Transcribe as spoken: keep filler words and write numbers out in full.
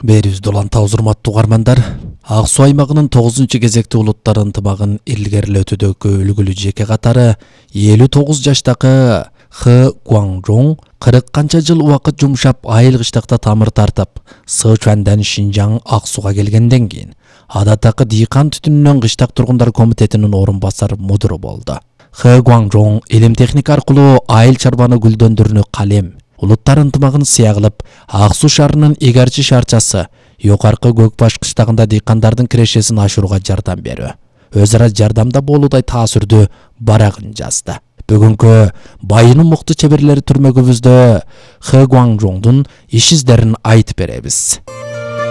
Берүүбүздү уланта урматтуу угармандар. Ак Суу аймагынын тогузунчу кезекти улуттар ынтымагын илгерилетүүдөгү үлгүлүү жеке катары элүү тогуз жаштагы Хэ Гуанжоң кырк канча жыл убакыт жумшап айыл кыштакта тамыр тартып, Сычуандан Шинжаң Ак Сууга келгенден кийин адаттагы дыйкан түтүнүнөн кыштак тургундар комитетинин орун басар мудуру болду. Хэ Гуанжоң илим техника аркылуу айыл чарбаны гүлдөндүрүүнү калем, улуттар ынтымагын сыя кылып, Ак Суу шаарынын Эгерчи шаарчасы, Юкаркы Көкбаш кыштагында дыйкандардын кирешесин ашырууга жардам берүү, өз ара жардамда болуудай таасирдүү барагын жазды. Бүгүнкү байынын мыкты чеберлери түрмөгүбүздө Хэ Гуанжоңдун иш издерин айтып беребиз.